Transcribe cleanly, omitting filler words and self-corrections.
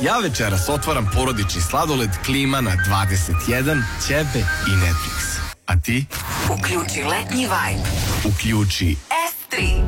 Ja večeras otvaram porodični sladoled Klima na 21, ćebe i Netflix. A ti? Uključi letnji vibe. Uključi S3.